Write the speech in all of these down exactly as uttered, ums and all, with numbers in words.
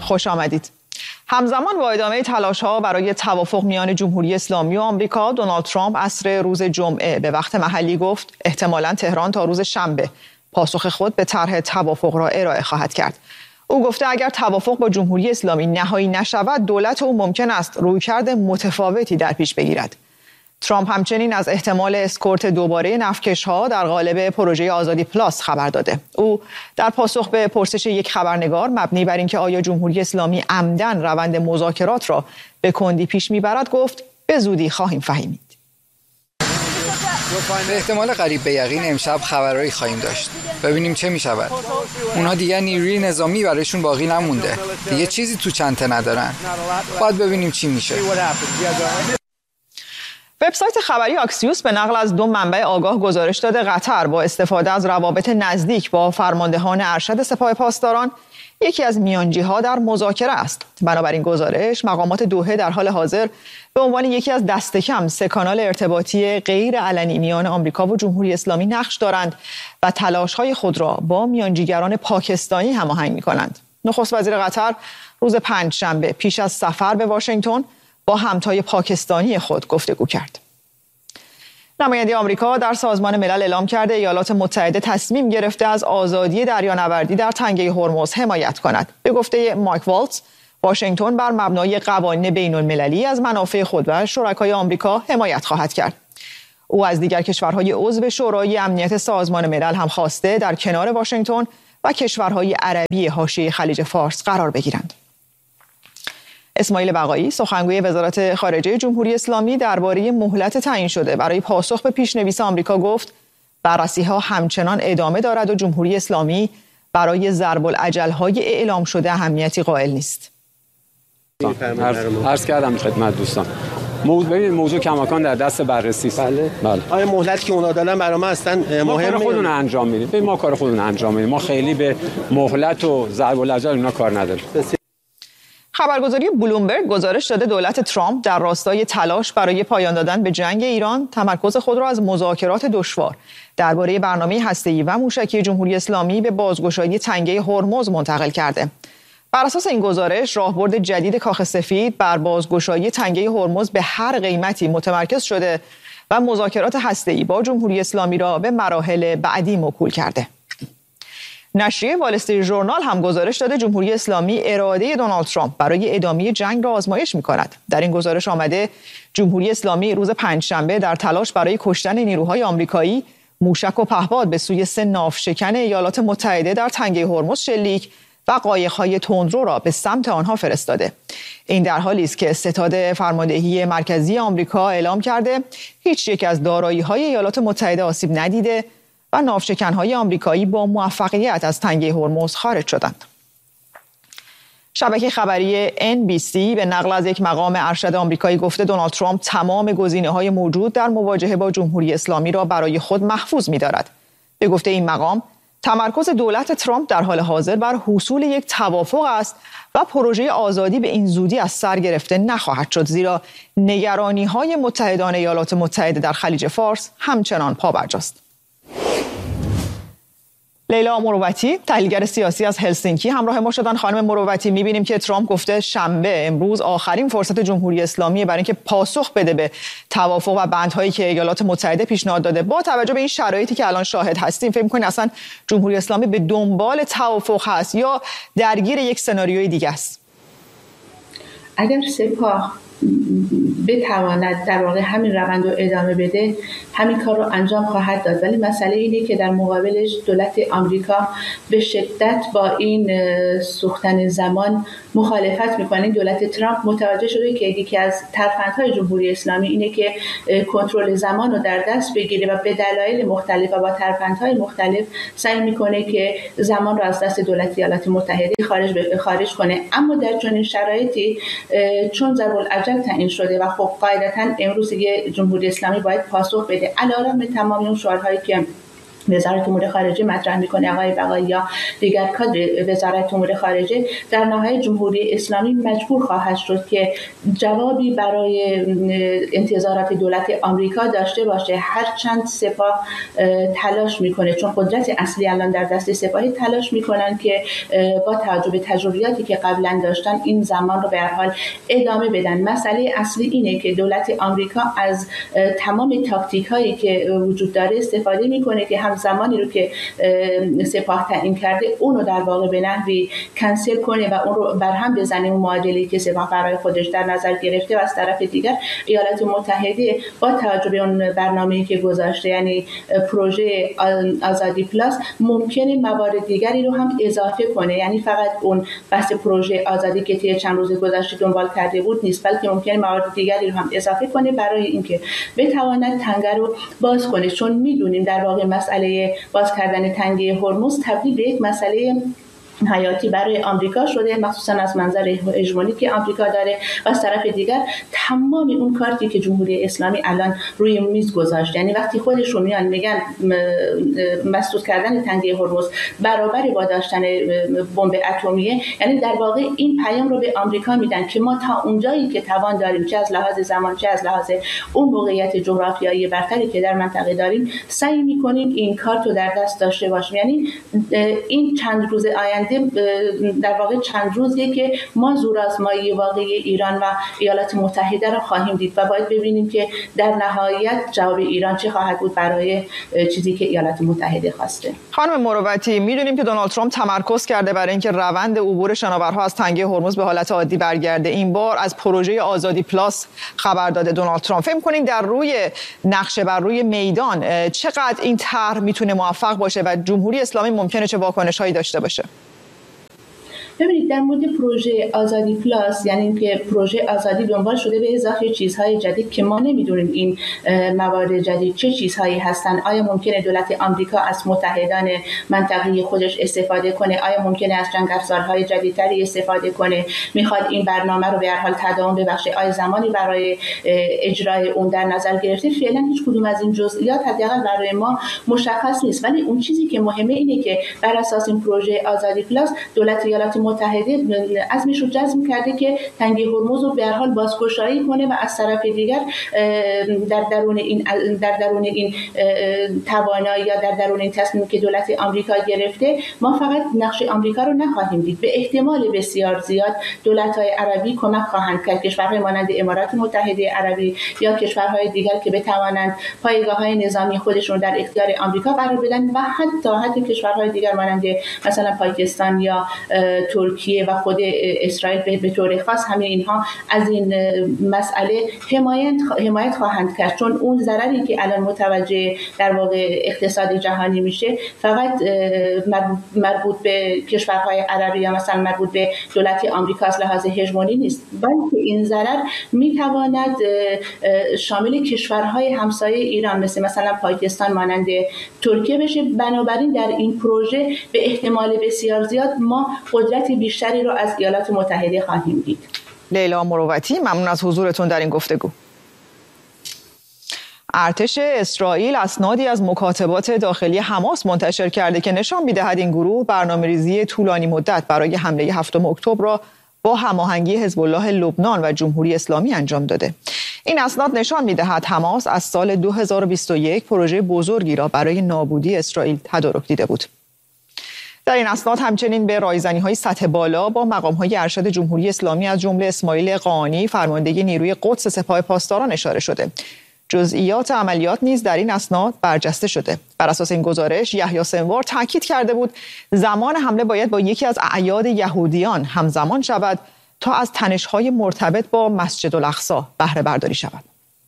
خوش آمدید. همزمان با ادامه تلاش‌ها برای توافق میان جمهوری اسلامی و آمریکا، دونالد ترامپ عصر روز جمعه به وقت محلی گفت احتمالاً تهران تا روز شنبه پاسخ خود به طرح توافق را ارائه خواهد کرد. او گفته اگر توافق با جمهوری اسلامی نهایی نشود، دولت او ممکن است رویکرد متفاوتی در پیش بگیرد. ترامپ همچنین از احتمال اسکورت دوباره نفتکش‌ها در قالب پروژه آزادی پلاس خبر داده. او در پاسخ به پرسش یک خبرنگار مبنی بر اینکه آیا جمهوری اسلامی عمدن روند مذاکرات را به کندی پیش میبرد گفت به زودی خواهیم فهمید. به احتمال قریب به یقین امشب خبرایی خواهیم داشت. ببینیم چه می شود. اونها دیگر نیروی نظامی برایشون باقی نمونده. دیگه چیزی تو چنته ندارن. باید ببینیم چی میشه. وبسایت خبری آکسیوس به نقل از دو منبع آگاه گزارش داده قطر با استفاده از روابط نزدیک با فرماندهان ارشد سپاه پاسداران یکی از میانجی‌ها در مذاکره است. بنابراین گزارش مقامات دوحه در حال حاضر به عنوان یکی از دست کم سه کانال ارتباطی غیر علنی میان آمریکا و جمهوری اسلامی نقش دارند و تلاش‌های خود را با میانجیگران پاکستانی هماهنگ می‌کنند. نخست وزیر قطر روز پنجشنبه پیش از سفر به واشنگتن با همتای پاکستانی خود گفتگو کرد. نماینده آمریکا در سازمان ملل اعلام کرده ایالات متحده تصمیم گرفته از آزادی دریانوردی در تنگه هرمز حمایت کند. به گفته مایک والتز، واشنگتن بر مبنای قوانین بین‌المللی از منافع خود و شرکای آمریکا حمایت خواهد کرد. او از دیگر کشورهای عضو شورای امنیت سازمان ملل هم خواسته در کنار واشنگتن و کشورهای عربی حاشیه خلیج فارس قرار بگیرند. اسماعیل بقایی، سخنگوی وزارت خارجه جمهوری اسلامی، درباره مهلت تعیین شده برای پاسخ به پیشنویس آمریکا گفت بررسی‌ها همچنان ادامه دارد و جمهوری اسلامی برای ضرب العجل‌های اعلام شده اهمیتی قائل نیست. عرض کردم خدمت دوستان، موضوع ببینید موضوع کماکان در دست بررسی است. بله. بله. آیا مهلتی که اونا دادن برای ما اصلا مهمه؟ ما کار خودمون انجام میدیم. ببین ما کار خودمون انجام میدیم. ما خیلی به مهلت و ضرب العجل اینا کار نداریم. خبرگزاری بلومبرگ گزارش داده دولت ترامپ در راستای تلاش برای پایان دادن به جنگ ایران تمرکز خود را از مذاکرات دشوار درباره برنامه هسته‌ای و موشکی جمهوری اسلامی به بازگشایی تنگه هرمز منتقل کرده. بر اساس این گزارش راهبرد جدید کاخ سفید بر بازگشایی تنگه هرمز به هر قیمتی متمرکز شده و مذاکرات هسته‌ای با جمهوری اسلامی را به مراحل بعدی موکول کرده. نشریه وال استریت ژورنال هم گزارش داده جمهوری اسلامی اراده دونالد ترامپ برای ادامه جنگ را آزمایش می‌کند. در این گزارش آمده جمهوری اسلامی روز پنجشنبه در تلاش برای کشتن نیروهای آمریکایی موشک و پهپاد به سوی سه ناوشکن ایالات متحده در تنگه هرمز شلیک و قایق‌های تندرو را به سمت آنها فرستاده. این در حالی است که ستاد فرماندهی مرکزی آمریکا اعلام کرده هیچ یک از دارایی‌های ایالات متحده آسیب ندیده و ناوشکن‌های آمریکایی با موفقیت از تنگه هرمز خارج شدند. شبکه خبری ان بی سی به نقل از یک مقام ارشد آمریکایی گفته دونالد ترامپ تمام گزینه‌های موجود در مواجهه با جمهوری اسلامی را برای خود محفوظ می‌دارد. به گفته این مقام، تمرکز دولت ترامپ در حال حاضر بر حصول یک توافق است و پروژه آزادی به این زودی از سر گرفته نخواهد شد، زیرا نگرانی‌های متحدان ایالات متحده در خلیج فارس همچنان پابرجاست. لیلا مروتی، تحلیلگر سیاسی از هلسینکی همراه ما شدن. خانم مروتی، می‌بینیم که ترامپ گفته شنبه امروز آخرین فرصت جمهوری اسلامی برای اینکه پاسخ بده به توافق و بندهایی که ایالات متحده پیشنهاد داده. با توجه به این شرایطی که الان شاهد هستیم، فکر می‌کنید اصلا جمهوری اسلامی به دنبال توافق هست یا درگیر یک سناریوی دیگه است؟ اگر سپاه بتواند در واقع همین روند رو ادامه بده، همین کار رو انجام خواهد داد، ولی مسئله اینه که در مقابلش دولت آمریکا به شدت با این سوختن زمان مخالفت میکنه. دولت ترامپ متوجه شده که یکی از ترفندهای جمهوری اسلامی اینه که کنترل زمان رو در دست بگیره و به دلایل مختلف و با ترفندهای مختلف سعی میکنه که زمان رو از دست دولت ایالات متحده خارج خارج کنه. اما در چنین شرایطی چون ضرب العجل تعیین شده و خب قاعدتاً امروز دیگه جمهوری اسلامی باید پاسخ بده علیرغم تمام اون شعارهایی که وزارت امور خارجه مطرح میکنه، آقای بقایی یا دیگر کادر وزارت امور خارجه، در نهایت جمهوری اسلامی مجبور خواهد شد که جوابی برای انتظارات دولت آمریکا داشته باشه. هرچند سپاه تلاش میکنه، چون قدرت اصلی الان در دست سپاهی، تلاش میکنن که با توجه به تجربیاتی که قبلا داشتن این زمان رو به هر حال ادامه بدن. مسئله اصلی اینه که دولت آمریکا از تمام تاکتیک هایی که وجود داره استفاده میکنه که هم زمانی رو که سپاه تعیین کرده اون رو در واقع به نحوی کنسل کنه و اون رو برهم بزنه، اون معادله‌ای که سپاه برای خودش در نظر گرفته. و از طرف دیگر ایالات متحده با توجه به اون برنامه‌ای که گذاشته، یعنی پروژه آزادی پلاس، ممکنه موارد دیگری رو هم اضافه کنه. یعنی فقط اون بحث پروژه آزادی که طی چند روز گذشته دنبال کرده بود نیست، بلکه ممکنه موارد دیگری رو هم اضافه کنه برای اینکه بتواند تنگه رو باز کنه. چون میدونیم در واقع مسئله باز کردن تنگه هرمز تبدیل به یک مسئله حیاتی برای آمریکا شده، مخصوصا از منظر هژمونی که آمریکا داره. و از طرف دیگر تمام اون کارتی که جمهوری اسلامی الان روی میز گذاشت، یعنی وقتی خودشون میان میگن مسدود کردن تنگه هرمز برابر با داشتن بمب اتمیه، یعنی در واقع این پیام رو به آمریکا میدن که ما تا اونجایی که توان داریم، چه از لحاظ زمان چه از لحاظ اون موقعیت جغرافیایی برتری که در منطقه داریم، سعی میکنیم این کارت رو در دست داشته باشیم. یعنی این چند روز آینده در واقع چند روزیه که ما زورآزمایی واقعی ایران و ایالات متحده را خواهیم دید و باید ببینیم که در نهایت جواب ایران چه خواهد بود برای چیزی که ایالات متحده خواسته. خانم مروتی، میدونیم که دونالد ترامپ تمرکز کرده برای اینکه روند عبور شناورها از تنگه هرمز به حالت عادی برگرده. این بار از پروژه آزادی پلاس خبر داده دونالد ترامپ. فکر می‌کنین در روی نقشه بر روی میدان چقدر این طرح میتونه موفق باشه و جمهوری اسلامی ممکنه چه واکنش‌هایی داشته باشه؟ ببینید در مورد پروژه آزادی پلاس، یعنی اینکه پروژه آزادی دنبال شده به اضافه چیزهای جدید که ما نمیدونیم این موارد جدید چه چیزهایی هستن. آیا ممکنه دولت آمریکا از متحدان منطقه‌ای خودش استفاده کنه؟ آیا ممکنه از جنگ افزارهای جدیدتری استفاده کنه؟ میخواد این برنامه رو به هر حال تداوم ببخشه؟ آیا زمانی برای اجرای اون در نظر گرفته؟ فعلا هیچ کدوم از این جزئیات حداقل برای ما مشخص نیست، ولی اون چیزی که مهمه اینه که بر اساس این پروژه آزادی پلاس دولت ایالات متحده عزمش رو جزم کرده که تنگه هرمز رو به هر حال بازگشایی کنه و از طرف دیگر در درون این در درون این توانایی یا در درون این تصمیمی که دولت آمریکا گرفته، ما فقط نقش آمریکا رو نخواهیم دید، به احتمال بسیار زیاد دولت‌های عربی کمک خواهند کرد، کشورهای مانند امارات متحده عربی یا کشورهای دیگر که بتوانند پایگاه‌های نظامی خودشون در اختیار آمریکا قرار بدن و حتی حتی کشورهای دیگر مانند مثلا پاکستان یا ترکیه و خود اسرائیل به طور خاص، همه اینها از این مسئله حمایت حمایت خواهند کرد، چون اون ضرری که الان متوجه در واقع اقتصاد جهانی میشه فقط مربوط به کشورهای عربی یا مثلا مربوط به دولت آمریکا از لحاظ هژمونی نیست، بلکه این ضرر میتواند شامل کشورهای همسایه ایران مثل مثلا پاکستان مانند ترکیه بشه. بنابراین در این پروژه به احتمال بسیار زیاد ما قدرت بیشتری رو از ایالات متحده خواهیم دید. لیلا مروتی، ممنون از حضورتون در این گفتگو. ارتش اسرائیل اسنادی از مکاتبات داخلی حماس منتشر کرده که نشان می‌دهد این گروه برنامه‌ریزی طولانی مدت برای حمله هفتم اکتبر را با هماهنگی حزب الله لبنان و جمهوری اسلامی انجام داده. این اسناد نشان می‌دهد حماس از سال دو هزار و بیست و یک پروژه بزرگی را برای نابودی اسرائیل تدارک دیده بود. در این اسناد همچنین به رایزنی‌های سطح بالا با مقام‌های ارشد جمهوری اسلامی از جمله اسماعیل قانی فرمانده نیروی قدس سپاه پاسداران اشاره شده. جزئیات عملیات نیز در این اسناد برجسته شده. بر اساس این گزارش یحیی سنوار تاکید کرده بود زمان حمله باید با یکی از اعیاد یهودیان همزمان شود تا از تنش‌های مرتبط با مسجد الاقصی بهره برداری شود.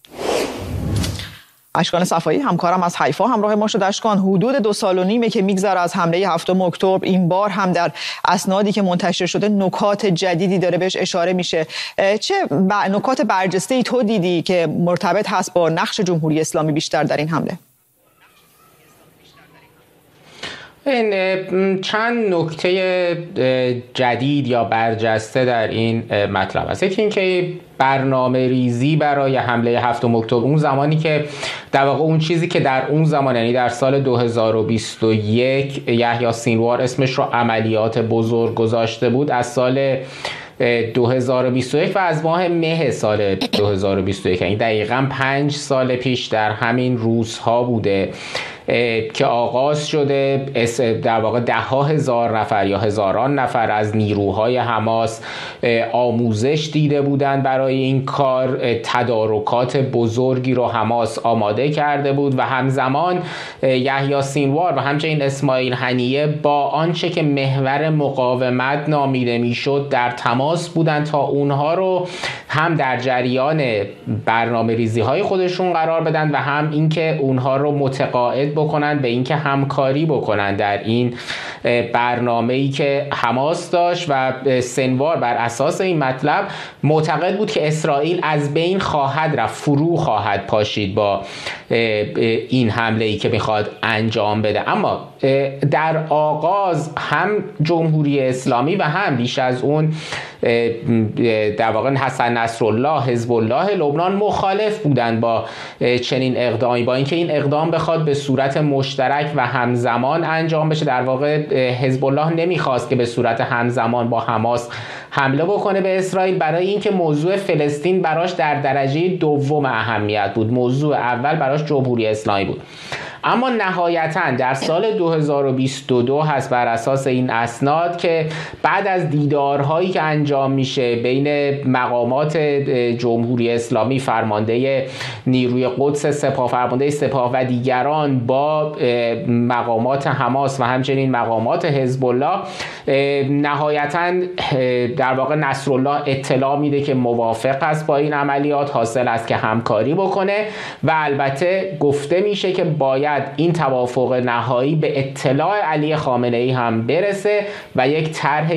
اشکان صفایی همکارم از حیفا همراه ما شد. اشکان، حدود دو سال و نیمه که میگذره از حمله هفتم اکتبر، این بار هم در اسنادی که منتشر شده نکات جدیدی داره بهش اشاره میشه. چه نکات برجسته‌ای تو دیدی که مرتبط هست با نقش جمهوری اسلامی بیشتر در این حمله؟ چند نکته جدید یا برجسته در این مطلب است. یکی اینکه برنامه ریزی برای حمله هفتم اکتبر، اون زمانی که در واقع اون چیزی که در اون زمان یعنی در سال دو هزار و بیست و یک یحیی سینوار اسمش رو عملیات بزرگ گذاشته بود، از سال دو هزار و بیست و یک و از ماه مه سال دو هزار و بیست و یک، یعنی دقیقاً پنج سال پیش در همین روزها بوده که آغاز شده. در واقع ده ها هزار نفر یا هزاران نفر از نیروهای حماس آموزش دیده بودند برای این کار. تدارکات بزرگی رو حماس آماده کرده بود و همزمان یحیی سینوار و همچنین اسماعیل هنیه با آنچه که محور مقاومت نامیده میشد در تماس بودند تا اونها رو هم در جریان برنامه ریزی های خودشون قرار بدن و هم اینکه اونها رو متقاعد بکنن به اینکه همکاری بکنن در این برنامه‌ای که حماس داشت. و سنوار بر اساس این مطلب معتقد بود که اسرائیل از بین خواهد رفت، فرو خواهد پاشید با این حمله‌ای که میخواد انجام بده. اما در آغاز هم جمهوری اسلامی و هم بیش از اون در واقع حسن نصرالله، حزب الله لبنان مخالف بودند با چنین اقدامی، با اینکه این اقدام بخواد به صورت مشترک و همزمان انجام بشه. در واقع حزب الله نمیخواست که به صورت همزمان با حماس حمله بکنه به اسرائیل، برای اینکه موضوع فلسطین براش در درجه دوم اهمیت بود، موضوع اول براش جمهوری اسلامی بود. اما نهایتاً در سال دو هزار و بیست و دو هست بر اساس این اسناد که بعد از دیدارهایی که انجام میشه بین مقامات جمهوری اسلامی، فرمانده نیروی قدس سپاه، فرمانده سپاه و دیگران با مقامات حماس و همچنین مقامات حزب الله، نهایتاً در واقع نصرالله اطلاع میده که موافق است با این عملیات، حاصل است که همکاری بکنه و البته گفته میشه که باید این توافق نهایی به اطلاع علی خامنه‌ای هم برسه و یک طرح